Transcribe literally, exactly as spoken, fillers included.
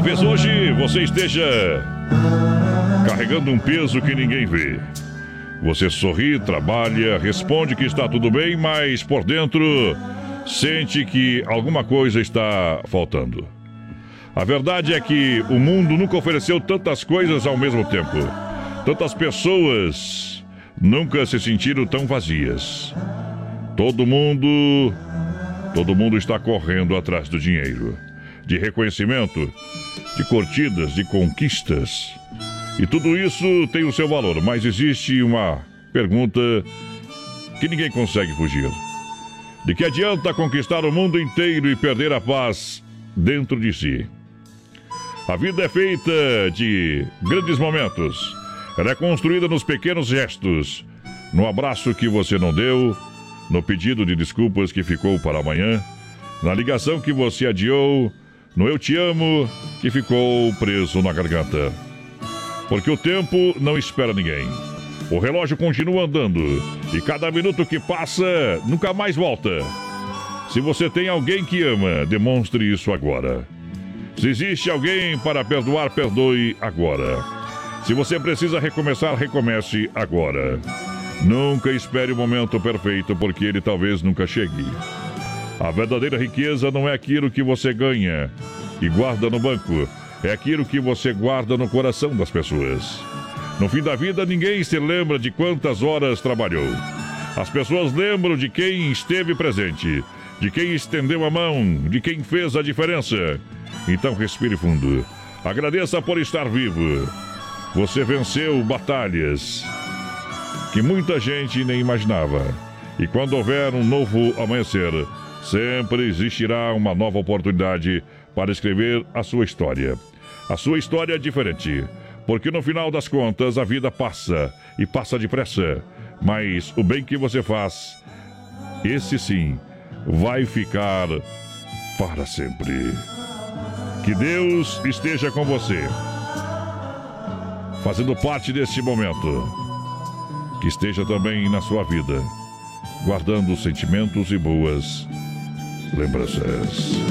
Talvez hoje você esteja carregando um peso que ninguém vê. Você sorri, trabalha, responde que está tudo bem, mas por dentro sente que alguma coisa está faltando. A verdade é que o mundo nunca ofereceu tantas coisas ao mesmo tempo. Tantas pessoas nunca se sentiram tão vazias. Todo mundo, todo mundo está correndo atrás do dinheiro, de reconhecimento, de curtidas, de conquistas. E tudo isso tem o seu valor, mas existe uma pergunta que ninguém consegue fugir. De que adianta conquistar o mundo inteiro e perder a paz dentro de si? A vida é feita de grandes momentos. Ela é construída nos pequenos gestos, no abraço que você não deu, no pedido de desculpas que ficou para amanhã, na ligação que você adiou, no eu te amo que ficou preso na garganta. Porque o tempo não espera ninguém. O relógio continua andando e cada minuto que passa nunca mais volta. Se você tem alguém que ama, demonstre isso agora. Se existe alguém para perdoar, perdoe agora. Se você precisa recomeçar, recomece agora. Nunca espere o momento perfeito, porque ele talvez nunca chegue. A verdadeira riqueza não é aquilo que você ganha e guarda no banco. É aquilo que você guarda no coração das pessoas. No fim da vida, ninguém se lembra de quantas horas trabalhou. As pessoas lembram de quem esteve presente, de quem estendeu a mão, de quem fez a diferença. Então respire fundo. Agradeça por estar vivo. Você venceu batalhas que muita gente nem imaginava. E quando houver um novo amanhecer, sempre existirá uma nova oportunidade para escrever a sua história. A sua história é diferente, porque no final das contas a vida passa, e passa depressa. Mas o bem que você faz, esse sim, vai ficar para sempre. Que Deus esteja com você, fazendo parte deste momento. Que esteja também na sua vida, guardando sentimentos e boas lembranças.